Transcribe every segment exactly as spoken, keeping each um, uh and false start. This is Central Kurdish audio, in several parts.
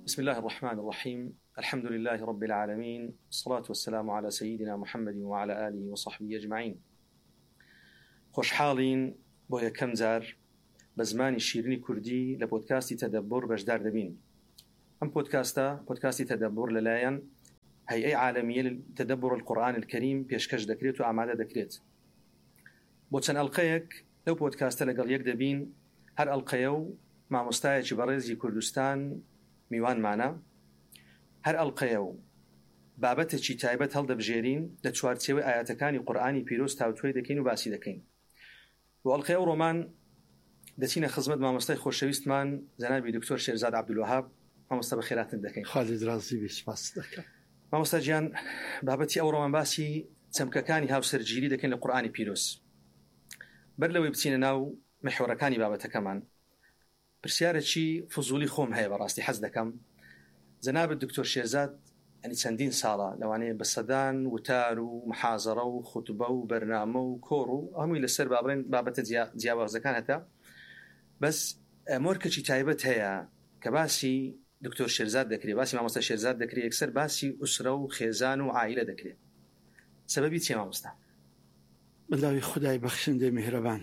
بسم الله الرحمن الرحيم الحمد لله رب العالمين والصلاة والسلام على سيدنا محمد وعلى آله وصحبه أجمعين. خوشحالين بۆ یەکەم جار بە زمانی شیرینی کوردی لە پۆدکاستی تەدەببور بەشدار دەبین. ئەم پۆدکاستە پۆدکاستی تەدەببور لەلایەن هەیئەی عالەمیە لتەدەببور القورآن الکەریم پێشکەش دەکرێت و ئامادە دەکرێت. بۆ چەند ئەڵقەیەک لەو پۆدکاستە لەگەڵ یەک دەبین، هەر ئەڵقەیە و مامۆستایەکی بەڕێزی کوردستان میوانمانە، هەر ئەڵقەیە و بابەتێکی تایبەت هەڵدەبژێرین لە چوارچێوەی ئاياتەکانی قورآنی پیرۆز تاوتوێ دەکەین و باسی دەکەین. بۆ ئەڵقەیە و ڕۆمان دەچینە خزمەت مامۆستای خۆشەویستمان جەنابی دکتۆر شێرزاد عەبدولوەهاب. مامۆستا بەخێراتن دەکەین. خالید ڕازی بێ، سپاس دەکەم. مامۆستا گیان، بابەتی ئەو ڕۆمان باسی چەمکەکانی هاوسەرگیری دەکەین لە قورآنی پیرۆز. بەر لەوەی بچینە ناو محورەکانی بابەتەکەمان، پرسیارێکی فزولی خۆم هەیە، بەڕاستی حەز دەکەم جەنابەت دکتۆر شێرزاد ئەنی چەندین ساڵە لەوانەیە بە سەدان وتار و محازەڕە و خوتبە و بەرنامە و کۆڕ و هەمووی لەسەر بابڕێن بابەتە جیاوازەکان هەتا، بەس مۆرکەی تایبەت هەیە کە باسی دکتۆر شێرزاد دەکرێت، باسی مامۆستا شێرزاد دەکرێت، یەکسەر باسی ئوسرە و خێزان و عائیلە دەکرێت. سەبەبی چیە مامۆستا؟ بەلاوی خودای بەخشندەی میهرەبان،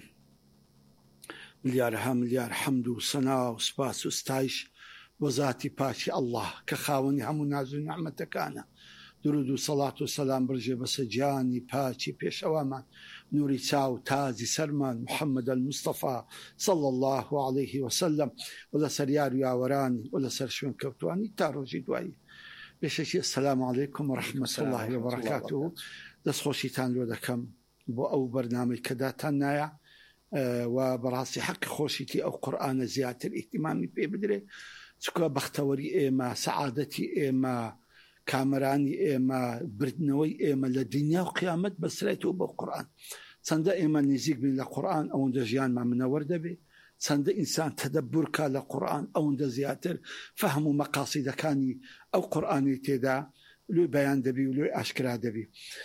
ملیارها ملیار حەمد و سەنا و سپاس و ستایش بۆ ذاتی پاکی ئەڵڵاه کە خاوەنی هەموو ناز و نعمەتەکانە. درود و سەڵات و سەلام بڕژێ بەسەر گیانی پاکی پێشەوامان، نوری چاو تازی سەرمان محەممەد المستەفا صلی الله عليه وسلم، و لەسەر یار و یاوەرانی و لەسەر شوێن کەوتوانی تا ڕۆژی دوایی. بێشەکی السلام علیکم و ڕەحمەت الله و بەرەکاتوه. دەستخۆشیتان لۆ دەکەم بۆ ئەو بەرنامەی کە داتان نایە و بەڕاستی حەق خۆشیتی ئەو قورئانە زیاتر ئیحتیمامی پێ بدرێ، چکە بەختەوەری ئێمە، سەعادەتی ئێمە، کامەرانی ئێمە، بردنەوەی ئێمە لە دنیا و قیامەت بەسرێتەوە بۆ قورئان. چەندە ئێمە نزیک بین لە قورئان ئەوەندە ژیانمان منەوەر دەبێ، چەندە ئینسان تەدەببورکە لە قورئان ئەوەندە زیاتر فەهم و مەقاسیدەکانی ئەو قورئانی تێدا لۆی بەیان دەبی و لۆی ئاشکرا دەبی.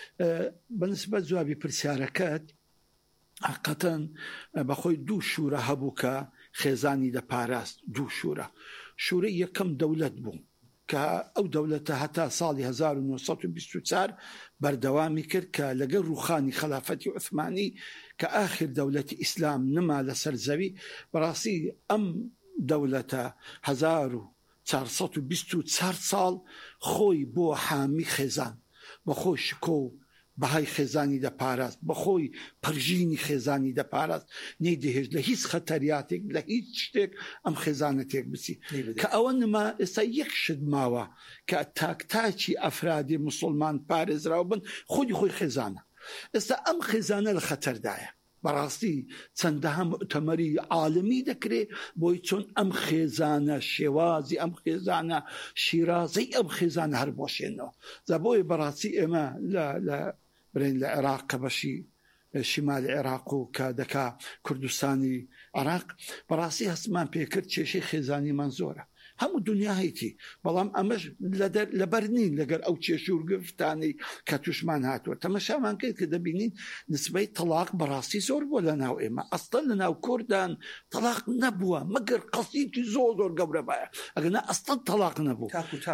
بەنسبەت جوابی پرسیارەکەت، حقیقەتەن بەخۆی دوو شوورە هەبوو کە خێزانی دەپاراست. دوو شوورە. شوورەی یەکەم دەولەت بوو کە ئەو دەولەتە هەتا ساڵی هەزار و نۆسەد و بیست و چوار بەردەوامی کرد کە لەگەڵ ڕووخانی خلافەتی عوثمانی کە ئاخر دەولەتی ئیسلام نما لەسەر زەوی، بەڕاستی ئەم دەولەتە هەزار و چارسەد و بیست و چوار ساڵ خۆی بۆ حامی خێزان، بەخۆی شکۆ و بەهای خێزانی دەپاراست، بەخۆی پەرژینی خێزانی دەپاراست، نەیدەهێشت لە هیچ خەتەریاتێک لە هیچ شتێک ئەم خێزانە تێک بچی. کە ئەوە نما ئێستا یەک شت ماوە کە تاکتاکی ئەفرادی مسلمان پارێزراو بن، خودی خۆی خێزانە. ئێستا ئەم خێزانە لە خەتەردایە. بەڕاستی چەندەها مؤتەمەری عالمی دەکرێت بۆی چۆن ئەم خێزانە، شێوازی ئەم خێزانە، شیرازەی ئەم خێزانە هەر بۆشێنەوە. جا بۆی بەڕاستی ئێمە لە برین لە عێراق کە بەشی شیمالی عێراق و کە دەکا کوردستانی عێراق، بەڕاستی هەستمان پێکرد کێشەی خێزانیمان زۆرە، هەموو دنیا هەیەی، بەڵام ئەمەش لەبەر نین لەگەر ئەو کێشورگفتانی کە توشمان هاتووە. تەمەشامان کرد کە دەبینین نسبەی تەلاق بەڕاستی زۆر بووە لە ناو ئێمە. ئەستەن لە ناو کوردان تەلاق نەبووە مەگەر قەسیتی زۆر زۆر گەورە بایە، ئەگەر ئەستەن تەلاق نەبوو،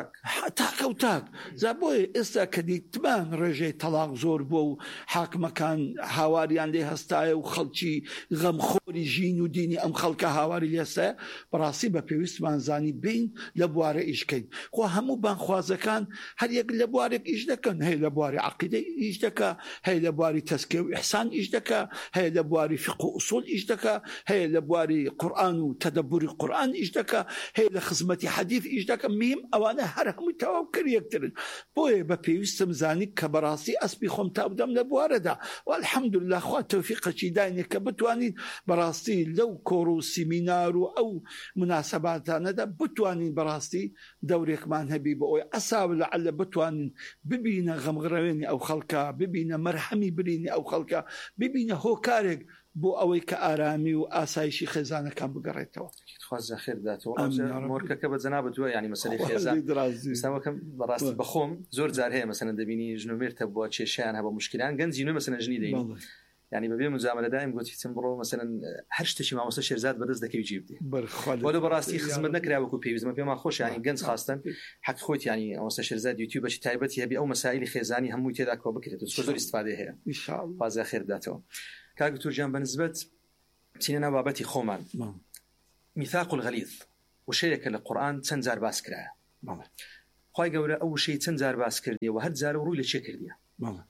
تاک و تاک. جا بۆیە ئێستا کە دیتمان ڕێژەی تەلاق زۆر بووە و حاکمەکان هاواریان لێ هەستایە و خەڵکی غەمخۆری ژین و دینی ئەم خەڵکە هاواری لێسایە، بەڕاستی بە پێویستمان زانی بین لە بوارە ئیشکەین. خۆ هەموو بانخوازەکان هەر یەک لە بوارێک ئیش دەکەن، هەیە لە بواری عەقیدە ئیش دەکا، هەیە لە بواری تەزکیە و ئیحسان ئیش دەکا، هەیە لە بواری فقه و ئوسوڵ ئیش دەکا، هەیە لە بواری قورئان و تەدەببوری قورئان ئیش دەکا، هەیە لە خزمەتی حەدیث ئیش دەکا. میم ئەوانە هەر هەمووی تەواو کرد یەکترن. بۆیە بە پێویستم زانی کە بەڕاستی ئەسپی خۆم تاودەم لە بوارەدا، و الحەمدولله خوا تەوفیقەکی داینێ کە بتوانین بەڕاستی لەو کۆڕ و سیمینار و ئەو مناسەباتانەدا بتوانین بەڕاستی دەورێکمان هەبی بۆ ئەوەی ئەساو لەعەلە بتوانین ببینە غەمغڕەوێنی ئەو خەڵکە، ببینە مەرحەمی برینی ئەو خەڵکە، ببینە هۆکارێک بۆ ئەوەی کە ئارامی و ئاسایشی خێزانەکان بگەڕێتەوە. خوازە خێر بداتەوە. مۆرکەکە بە جەنابەت وە، ینی مەسەلەی خێزان ئێستاوەکەم بەڕاستی بەخۆم زۆر جار هەیە، مەسەلەن دەبینی ژن و مێردە بۆ کێشیان هەبە، موشکیلان گەنجی نوێ مەسەلەن ژنی دەین يعني ببيع مزامله دائم قلت تمبرو مثلا هرشت شي مع مستشفى زاد بدز دك يجيب ولا براستي خدمت نكرا وكو بيز ما بما خوش يعني جنس خاصه حق خوت يعني مستشفى زاد يوتيوب شي تايبتي هبي او مسائل خزاني هم يتذاك وبكره تسوزو الاستفاده هي ان شاء الله فاز خير داتو كاك ترجم بنسبه سيننا بابتي خومان ميثاق الغليظ وشيك القران تنزار باسكرا ماما خوي قوله اول شيء تنزار باسكردي وهد زار وروي لشكردي ماما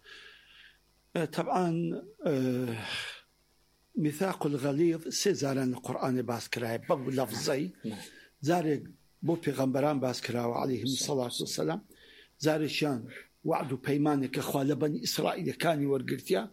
طبعا آه ميثاق الغليظ سيزارن القرآن باسكراي باب لفظي زاري بو پیغمبران باسكراو عليهم الصلاة والسلام زاري شان وعد بيمانك اخوال بني إسرائيل كاني ورقرتيا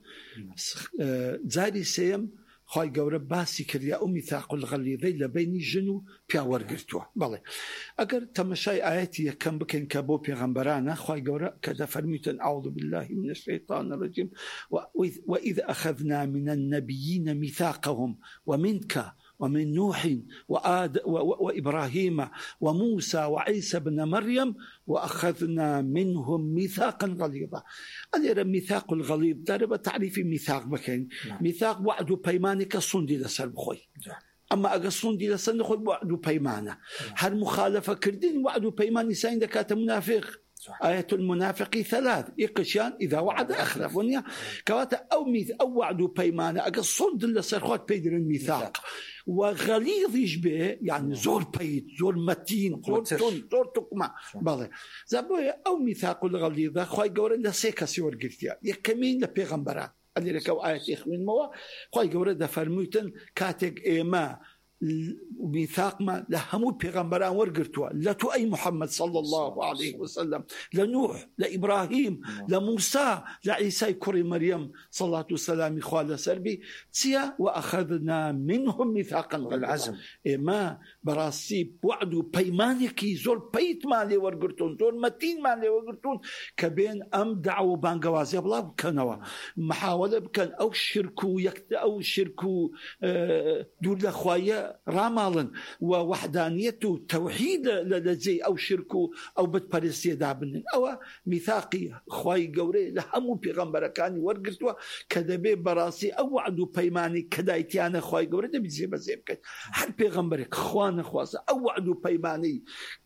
زاري سيم خواهي قورة باسي كريا او ميثاق الغليظي لبيني جنو بيا ورقرتوا بالي اگر تمشاي آياتي كم بكن كابو پیغمبرانا خواهي قورة كذا فرميتن أعوذ بالله من الشيطان الرجيم وإذ أخذنا من النبيين ميثاقهم ومنك ومن نوح وآد وإبراهيم وموسى وعيسى بن مريم وأخذنا منهم ميثاقا غليظا. أنا ميثاق الغليظ دارب تعريف ميثاق بكين ميثاق وعد بيمانك صندي لسر بخوي أما أجا صندي لسر نخوي وعد بيمانه هل مخالفة كردين وعد بيمان سين دكات منافق آية المنافق ثلاث إقشان إذا وعد أخلف ونيا كواتا أو ميث أو وعد بيمانه أجا صند لسر خوات بيدر الميثاق وغليظ يشبه يعني زور بيت زور متين زور تون زور تقمع بالله زابويا أو ميثاق الغليظة خواي قورا لسيكا سيور قرتيا يكمين لبيغمبران اللي ركوا آية إخوين موا خواي قورا دفرموتن كاتق إيما ميثاق ما لهمو بيغمبران ورقرتوا لتو أي محمد صلى الله عليه وسلم لنوح لإبراهيم لموسى لعيسى كوري مريم صلى الله عليه وسلم إخوال سربي تيا وأخذنا منهم ميثاقا غلظا إما براسي وعدوا بيمانكي زور بيت مالي ورقرتون زور متين مالي ورقرتون كبين أم دعوا بانقوازي بلا بكنوا محاولة بكن أو شركو يكت أو شركو دول لأخوايا رامالن ووحدانيته توحيد لزي أو شركو أو بتبرسية دابن أو ميثاقي خواي قوري لهمو بيغمبر كاني ورقرتوا كذبي براسي أو وعدوا بيماني كدايتيانا خواي قوري ده بيزي بزيب كت هل بيغمبرك خوان خواسا أو وعدوا بيماني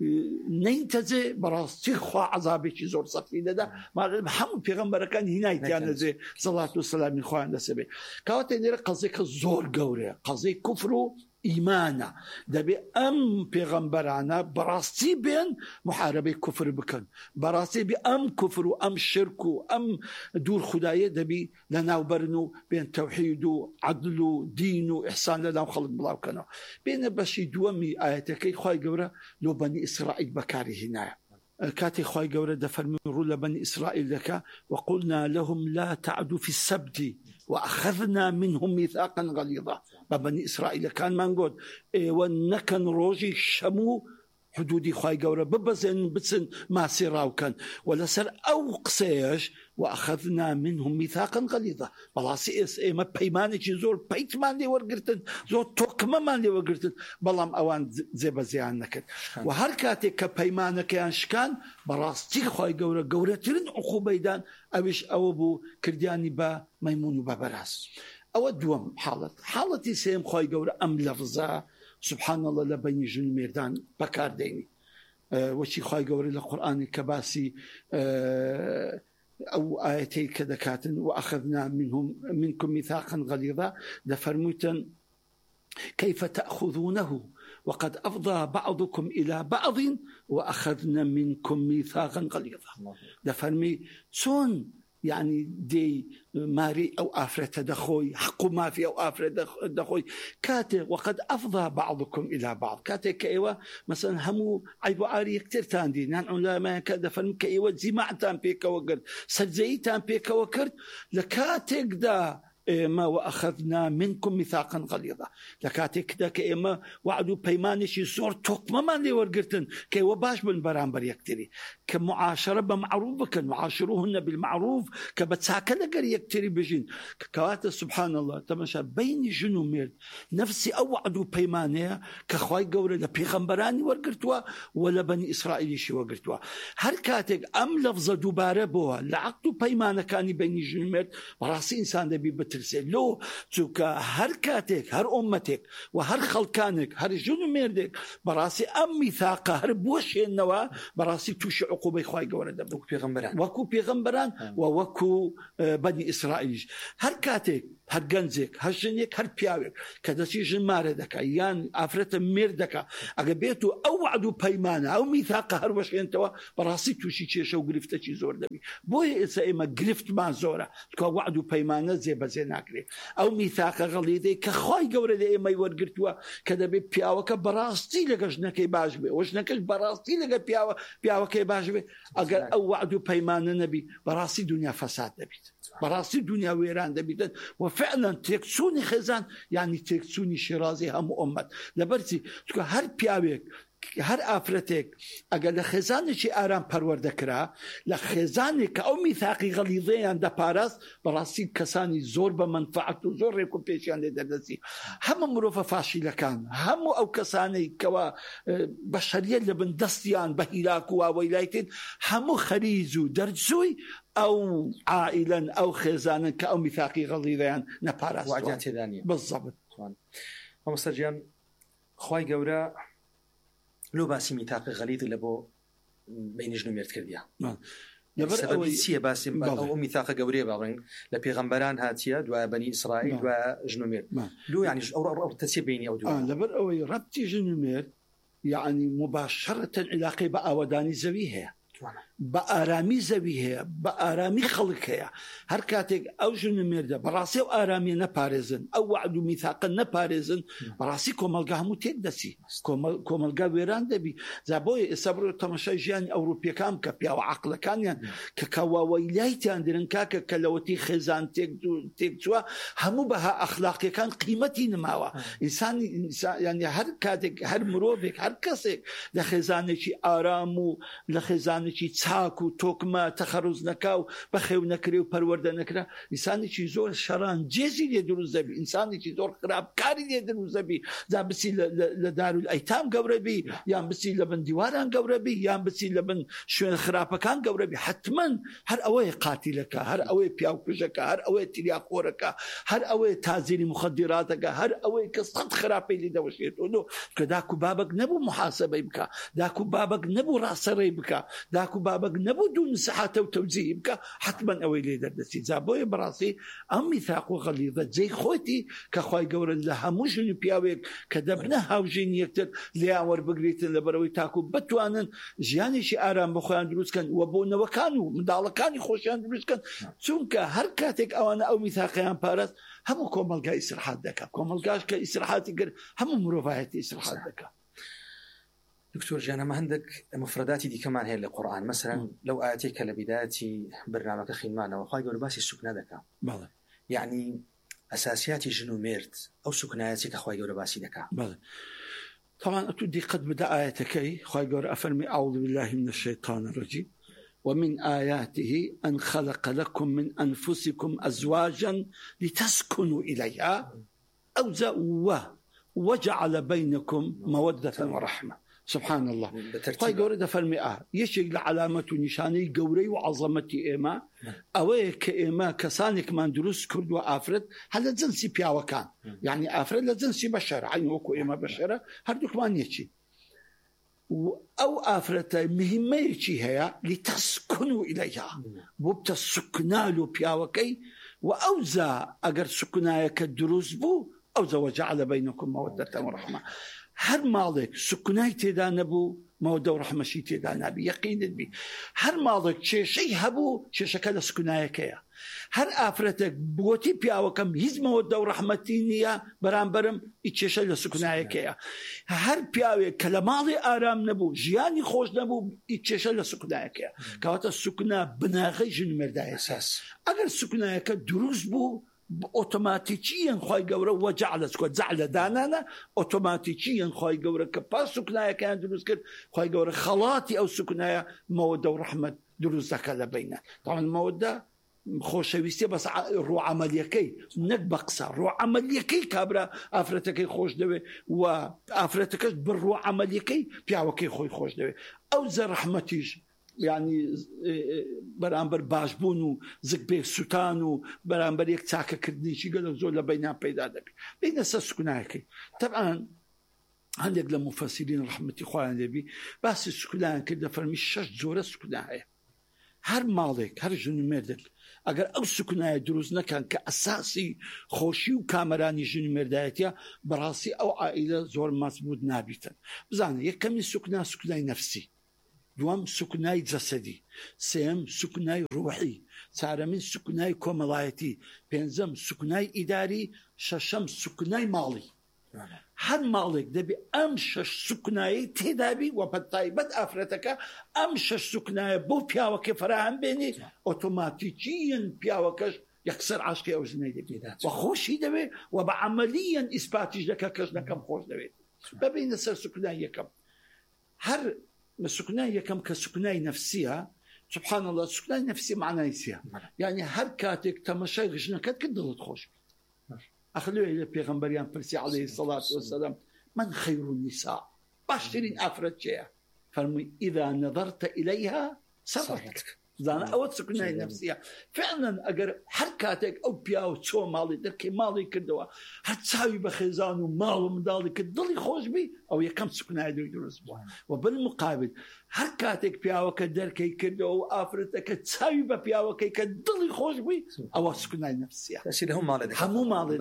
نينتزي براسي خوا عذابي شي زور صفينة ده همو بيغمبر كان هنايتيانا زي صلاة والسلام خوان لسبي كواتي نيرا قصيك الزور قوري قصيك كفرو إيمانا دبي أم بيغمبرانا براسي بين محاربة كفر بكن براسي بأم كفر وأم شركو أم دور خداية دبي لنا وبرنو بين توحيدو عدلو دينو إحسان لنا وخلق بلا وكنا بين بشي دوامي آياتكي خواهي قورة لو بني إسرائيل بكاري هنا كاتي خواهي قورة دفرمي رولا بني إسرائيل لك وقلنا لهم لا تعدوا في السبت وأخذنا منهم ميثاقا غليظا بني إسرائيل كان ما نقول إيه ونكن روجي شمو حدودي خواهي قورة ببزن بسن ما سيراو كان ولا سر أو قسيش وأخذنا منهم ميثاقا غليظا بلاسي إس إيه ما بيمانيكي زور بيت مالي ورقرتن زور توكما مالي ورقرتن بلام أوان زي بزيان نكت وهركاتي كبيمانك ينشكان براستي خواهي قورة قورة ترين عقوبيدان أوش أوبو كردياني با ميمون با براس أو دوام حالة حالتي سيم خواهي قورة أم لفظة سبحان الله لبني جن ميردان بكار ديني أه وشي خواهي قورة للقرآن كباسي أه أو آيتي كذكاتن وأخذنا منهم منكم ميثاقا غليظا دفرموتا كيف تأخذونه وقد أفضى بعضكم إلى بعض وأخذنا منكم ميثاقا غليظا دفرمي سون يعني دي ماري أو آفرة دخوي حق ما في أو آفرة دخوي كاتي وقد أفضى بعضكم إلى بعض كاتي كأيوة مثلا همو عيب عاري كتير تاندي نحن لا ما كذا فن كأيوة زماع تام بيك وقرد سجزي تام بيك وقرد لكاتي كدا ما وأخذنا منكم ميثاقا غليظا لكاتك دا كإما وعدوا بيمانشي صور توقما ما لي ورقرتن كي وباش بالبرامبر يكتري كمعاشرة بمعروف كان معاشروهن بالمعروف كبتساكا لقر يكتري بجين كواتا سبحان الله تمشى بين جنو ميرد نفسي أو وعدوا بيمانيا كخواي قورة لبيغمبراني ورقرتوا ولا بني إسرائيل شي ورقرتوا هركاتك أم لفظة دوبارة بوها لعقدوا بيمانا كاني بين جنو ميرد وراسي إنسان دبي بتر ناترسێ لۆ چونکە هەر کاتێک هەر ئومەتێک و هەر خەڵکانێک هەر ژن و مێردێک بەڕاستی ئەم میثاقە هەر بۆشێنەوە بەڕاستی تووشی عقوبەی خوای گەورە دەبوو پێغەمبەران وەکو پێغەمبەران و وەکو بەنی ئیسرائیلیش هەر کاتێک هەر گەنجێک هەر ژنێک هەر پیاوێک کە دەچی ژنمارە دەکە یان ئافرەتە مێر دەکە ئەگە بێت و ئەو وعد و پەیمانە ئەو میثاقە هەر وەشێنتەوە بەڕاستی تووشی کێشە و گرفتەی زۆر دەبی بۆیە ئێستا ئێمە گرفتمان زۆرە کە وعد و پەیمانە جێبەجێ ناکرێت ئەو میثاقە غەڵیدەی کە خوای گەورە لە ئێمەی وەرگرتووە کە دەبێت پیاوەکە بەڕاستی لەگە ژنەکەی باش بێ و ژنەکەش بەڕاستی لەگە پیاوە پیاوەکەی باش بێ ئەگەر ئەو وعد و پەیمانە نەبی بەڕاستی دنیا فەساد دەبیت بەڕاستی دنیا وێران دەبیتن و فعلا تێکچوونی خێزان یعنی تێکچوونی شیرازی هەموو ئومەت لەبەرچی چونکە هەر پیاوێک هەر ئافرەتێک ئەگەر لە خێزانێکی ئارام پەروەردەکرا لە خێزانێک کە ئەو میثاقی غەلیظەیان دەپاراست بەڕاستی کەسانی زۆر بە منفعەت و زۆر ڕێک و پێشیان لێ دەردەچی هەموو مرۆڤە فاشیلەکان هەموو ئەو کەسانەی کەوا بەشەریەت لە بن دەستیان بە هیلاک و ئاوەی لایتن هەموو خەریز و دەرجووی ئەو عائیلەن ئەو خێزانن کە ئەو میثاقی غەلیظەیان نەپاراست وعدیان تێدا نیە بالضبط مامۆستا گیان خوای گەورە لۆ باسی میثاقی غەلیظ لە بۆ بینی ژن و مێرد کردیە لەبەر ئەوەی چییە باسی ئەو میثاقە گەورەیە باڵێن لە پێغەمبەران هاتیە دوایە بەنی ئیسرائیل دوایە ژن و مێرد لۆ یعنی ئەو تەچێ بینی ئەو دوو لەبەر ئەوەی ڕەبتی ژن و مێرد یعنی مباشرەتەن علاقەی بە ئاوەدانی زەوی هەیە بە ئارامی زەوی هەیە بە ئارامی خەڵک هەیە هەر کاتێک ئەو ژن و مێردە بەڕاستی و ئارامیە نەپارێزن ئەو وعد و میثاقە نەپارێزن بەڕاستی کۆمەلگا هەموو تێک دەچی کۆمەلگا وێران دەبی جا بۆیە ئێستا بڕۆ تەماشای ژیانی ئەوروپیەکان کە پیاوە عەقڵەکانیان کە کەواوەی لایتیان درن کاکە کە لەوەتی خێزان تێک چووە هەموو بەها ئەخلاقیەکان قیمەتی نماوە ئینسانی یعنی هەر کاتێک هەر مرۆڤێک هەر کەسێک لە خێزانێکی ئارام و لە خێزانێکی چاک و تۆکمە تەخەڕوز نەکا و بەخێو نەکرێ و پەروەردە نەکرا ئینسانێکی زۆر شەڕان جێزی لێ دروست دەبی ئینسانێکی زۆر خراپکاری لێ دروست دەبی جا بچی لە دارولئەیتام گەورە بی یان بچی لە بن دیواران گەورە بی یان بچی لە بن شوێن خراپەکان گەورە بی حتمەن هەر ئەوەیە قاتیلەکە هەر ئەوەی پیاوکوژەکە هەر ئەوەیە تریاخۆرەکە هەر ئەوەیە تازیری مخدراتەکە هەر ئەوەی کە سەد خراپەی لێ دەوەشێتەوە کە داکو بابک نەبوو محاسبەی بکە داکو بابک نەبوو ڕاستەڕێی بکە داکو بابک نەبوو دوو نسحاتە و تەوجیه بکە حتمەن ئەوەی لێ دەردەچی جا بۆیە بەڕاستی ئەم میثاق و غەلیظە جێی خۆتی کە خوای گەورە لە هەموو ژن و پیاوێک کە دەبنە هاوژین یەکتر لێیان وەربگریتن لەبەرەوەی تاکو بتوانن ژیانێکی ئارام بە خۆیان دروستکەن و بۆنەوەکان و منداڵەکانی خۆشیان دروستکەن چونکە هەر کاتێک ئەوانە ئەو میثاقیان پاراست هەموو کۆمەلگا ئیسراحات دەکات کۆمەلگاش کە ئیسراحاتی کرد هەموو مرۆڤایەتی ئیسراحات دەکات دکتۆر ژیان ئەمە هەندێک مفرداتی دیکەمان هەیە لە قورئان مەسەلەن لەو ئاەتێک کە لە بیدایەتی بەرنامەکە خوێنمانەوە خوای گەورە باسی سوکنە دەکات بەڵێ یعنی ئەساسیاتی ژن و مێرد ئەو سوکنایەتی کە خوای گەورە باسی دەکات بەڵێ طبعا ئەتو دیقەت بدە ئاەتەکەی خوای گەورە ئەفەرمی أعوذ بالله من الشيطان الرجيم ومن آياته أن خلق لكم من أنفسكم أزواجا لتسكنوا إليها أوزا وجعل بينكم مودة ورحمة سبحان الله خوای گەورە دەفەرمی ئا یەکێک لە علامەت و نیشانەی گەورەی و عەزەمەتی ئێمە ئەوەیە کە ئێمە کەسانێکمان دروست کرد و ئافرەت هەر لە جنسی پیاوەکان یعنی ئافرەت لە جنسی بەشەرە عین وەکو ئێمە بەشەرە هەردووکمان یەکی ئەو ئافرەتە مهمەیەکی هەیە لتەسکونوا إليها بۆ بتە سوکنال و پیاوەکەی و ئەوزا ئەگەر سوکنایەکە دروست بوو ئەوزا وجعل بينكم مودة ورحمة هەر ماڵێک سوکنای تێدا نەبوو مەودە و ڕەحمەشی تێدا نابی یەقینت بی هەر ماڵێک کێشەی هەبوو کێشەکە لە سوکنایەکەیە هەر ئافرەتێک بۆتی پیاوەکەم هیچ مەودە و ڕەحمەتی نییە بەرامبەرم هیچ کێشە لە سوکنایەکەیە هەر پیاوێک کە لە ماڵی ئارام نەبوو ژیانی خۆش نەبوو هیچ کێشە لە سوکنایەکەیە کەواتە سوکنا بناغەی ژن و مێردایە ئەساس ئەگەر سوکنایەکە دروست بوو ئۆتۆماتیکیان خوای گەورە وەجعل چکۆ جعل دانانە ئۆتۆماتیکیان خوای گەورە کە پاس سوکنایەکەیان دروست کرد خوای گەورە خەڵاتی ئەو سوکنایە مەودە و ڕەحمەت دروست دەکات لە بینە طبعا مەودە خۆشەویستیە بەس ڕوعەمەلیەکەی نەک بە قسە ڕوعەمەلیەکەی کابرا ئافرەتەکەی خۆش دەوێ و ئافرەتەکەش بڕوعەمەلیەکەی پیاوەکەی خۆی خۆش دەوێ ئەو زە ڕەحمەتیش ینی بەرامبەر باشبوون و زگ بێ سووتان و بەرامبەر یەک چاکەکردنیی گەلە زۆر لە بەینان پەیدا دەبێت بینە سەر سکونایەکەی طبعاً هەندێک لە مفەسیرین ڕەحمەتی خۆیان لێبی باسی سکولایان کرد دەفەرمی شەش جۆرە سکونا هەیە هەر ماڵێک هەر ژن و مێردێک ئەگەر ئەو سکونایە دروست نەکەن کە ئەساسی خۆشی و کامەرانی ژن و مێردایەتە بەڕاستی ئەو عائیلە زۆر مەزبوط نابیتن بزانە یەکەمی سکونا سکونای نەفسی دوام سکونای جەسەدی سێم سکونای ڕوحی چارەمین سکونای کۆمەڵایەتی پێنجەم سکونای ئیداری شەشەم سکونای ماڵی هەر ماڵێک دەبێ ئەم شەش سکونایی تێدابی و بە تایبەت ئافرەتەکە ئەم شەش سکونایە بۆ پیاوەکە فراهم بێنێ ئۆتۆماتیکیەن پیاوەکەش یەکسەر عاشقی ئەو ژنەی دەبێت و خۆشی دەوێت و بە عەمەلیەن ئیسپاتیش دەکە کەس نەکەم خۆش دەوێت ببینە سەر سکونای یەکەم هەر سکونای یەکەم کە سکونای نەفسیە سبحان الله سکونای نەفسی معنای چییە یعنی هەر کاتێک تەمەشای ژنەکەت کرد دڵت خۆش أخلوه إلى پیغمبریان پرسی عليه الصلاة والسلام من خير النساء باشترين أفرد شيء فرمي إذا نظرت إليها سرتك زانا أود سكنها نفسية فعلا أجر حركاتك أو بياو تشو مالي دركي مالي كدوا هتساوي بخزان ومال ومدالي كدلي خوش بي أو يكم سكنها يدرس وبالمقابل حركاتك بياو كدركي كدوا أفرتك تساوي بياو كدلي خوش بي أو سكنها نفسية تأشير هم مالي همو مالي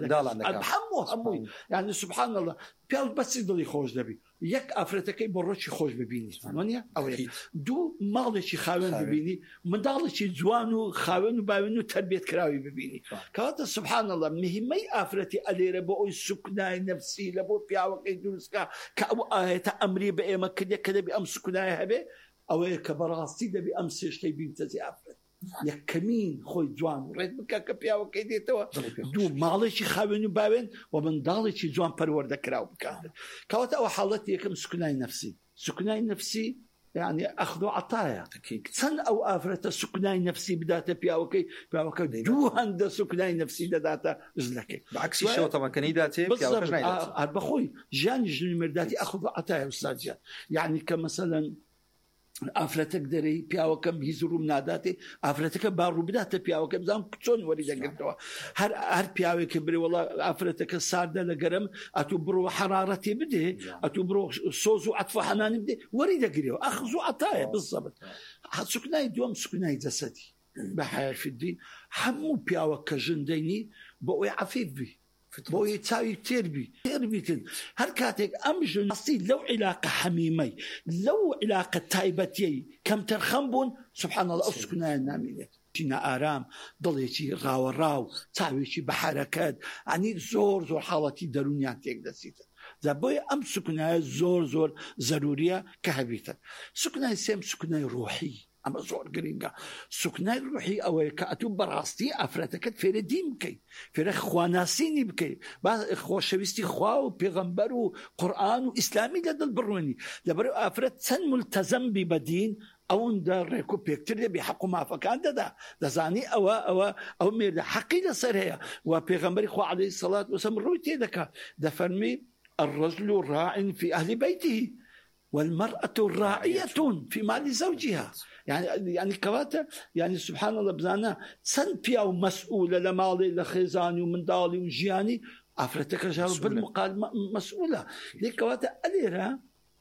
همو همو يعني سبحان الله بياو بس يدلي خوش دبي يك أفرتك بروشي خوش ببيني ثمانية أو دو مالشي خاوين ببيني منداڵێکی جوان و خاوێن و باوێن و تربیت کراوی ببینی کەواتە سبحان الله مهمەی ئافرەتی ئەلێرە بۆ ئەوی سکونای نەفسی لە بۆ پیاوەکەی دروستکە کە ئەو ئاەتە ئەمری بە ئێمە کردێک کە دەبی ئەم سکونای هەبێ ئەوەیە کە بەڕاستی دەبی ئەم سێشتەی بینتەزی ئافرەت یەکەمین خۆی جوان و ڕێت بکە کە پیاوەکەی دێتەوە دوو ماڵێکی خاوێن و باوێن و منداڵێکی جوان پەروەردەکراو بکات کەواتە ئەوە حاڵەتی یەکەم سکونای نەفسی سکونای نەفسی يعني أخذ عطايا سن أو آفرة سكناي نفسي بداتا بياوكي بياوكي دو هند سكناي نفسي بداتا زلكي بعكس الشو طبعا كان يداتي بالضبط هاد بخوي جاني جن مرداتي أخذ عطايا أستاذ جان يعني كمثلا ئافرەتەك دەرەی پیاوەکەم هیزڕوم ناداتێ ئافرەتەکە باڕوو بداتە پیاوەکەم زانام چۆن وەریدەگرتەوە هەر هەر پیاوێکە برێ وەڵا ئافرەتەکە ساردە لە گەرم ئەتوو بڕۆ حرارەتی بدێ ئەتوو بڕۆ سۆز و عەتف و حەنانی بدێ وەریدەگرێەوە ئەخذ و عەتایە بالضبط سکونای دووەم سکونای جەسەدی بە حیاة الدین هەموو پیاوە کە ژندەینی بۆ ئەوەی عەفیف بی بۆی چاوی تێربی تێربیتن هەر کاتێک ئەم ژن ئەستی لەو عیلاقە حەمیمەی لەو عیلاقە تایبەتیەی کەمتر خەم بوون سبحان الله ئەو سکونایە نامێنێت چینە ئارام دڵێکی ڕاوەڕاو چاوێکی بە حەرەکەت ئەنی زۆر زۆر حاڵەتی دەرونیان تێک دەچیتن جا بۆیە ئەم سکونایە زۆر زۆر زەروریە کە هەبیتن سکونای سێم سکونای ڕۆحی ئەمە زۆر گرنگە سکونای ڕوحی ئەوەیە کە ئەتوو بەڕاستی ئافرەتەکەت فێرە دین بکەیت فێرە خواناسینی بکەیت با خۆشەویستی خوا و پێغەمبەر و قورئان و ئیسلامی لە دڵ بڕوێنی لەبەرەوەی ئافرەت چەند مولتەزەم بی بە دین ئەوەندە ڕێک و پێکتر دەبی حەق و مافەکان دەدا دەزانی ئەوە ئەوە ئەو مێردە حەقی لەسەر هەیە و پێغەمبەری خوا عەلەیهی سەڵات وەسەلام ڕووی تێدەکات دەفەرمی الرجل راع في أهل بيته والمرأة راعية في مال زوجها يعني يعني كواتا يعني سبحان الله بزانا سن بياو مسؤولة لمالي لخزاني ومن دالي وجياني أفرتك جاوب بالمقال مسؤولة ليك كواتا أليرا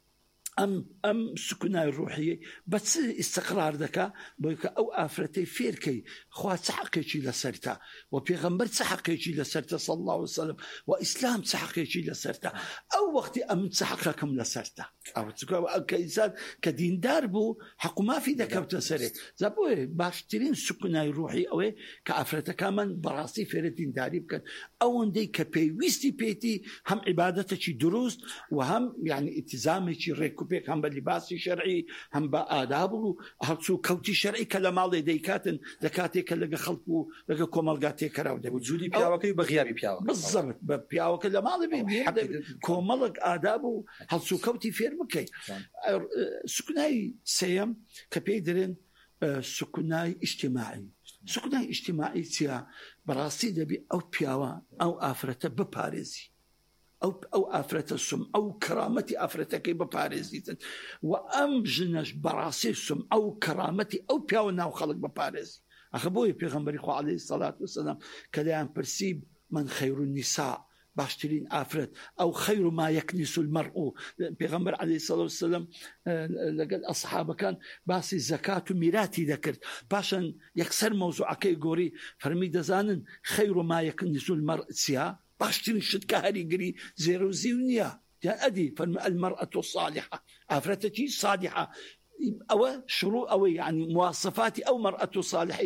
أم أم سكناي الروحية بس استقرار ذكا بيك أو آفرتي فيركي خوات سحقي شي لسرتا وبيغمبر سحقي شي لسرتا صلى الله عليه وسلم وإسلام سحقي شي لسرتا أو وقت أم سحقكم لسرتا أو كإنسان كدين داربو حق ما في ذكا بتسري زبوه باشترين سكناي الروحي أو كآفرتا كمان براسي فير دين داري بكن أو عندي كبيويستي بيتي هم عبادتك دروس وهم يعني التزامك ريكو بيك هم بلباسي شرعي هم بآداب وهالسو كوتي شرعي كلامالي ديكاتن دكاتي كلقى خلقو لقى كومالقاتي كراو دبي وجودي بياوكي بغيابي بياوك بالضبط بياوك لامالي بي كومالق آدابو هالسو كوتي فيرمكي سكناي سيم كبيدرين سكناي اجتماعي سكناي اجتماعي تيا براسي دبي او بياوا او آفرته بباريزي أو أو آفرة السم أو كرامة آفرتك ببارزيتن وأم جنش براسي السم أو كرامتي أو بياونا وخلق ببارزي أخبوي بيغمبري خو عليه الصلاة والسلام كلام برسيب من خير النساء باشترين آفرت أو خير ما يكنس المرء بيغمبر عليه الصلاة والسلام لقد أصحابه كان باسي الزكاة ميراتي ذكرت باشا يكسر موضوع كي قوري فرمي دزانن خير ما يكنس المرء سيا باشترين شد كهري قري زيرو زيونيا أدي فالمرأة الصالحة آفرتتي صالحة أو شروع أو يعني مواصفات أو مرأة صالحة